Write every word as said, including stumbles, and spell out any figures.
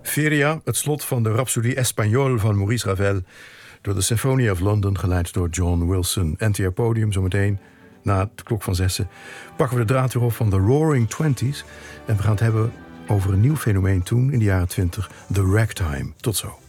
Feria, het slot van de Rhapsodie Espagnole van Maurice Ravel, door de Symphony of London, geleid door John Wilson. N T R Podium zometeen, na de klok van zessen, pakken we de draad weer op van de Roaring Twenties. En we gaan het hebben over een nieuw fenomeen toen, in de jaren twintig, de ragtime. Tot zo.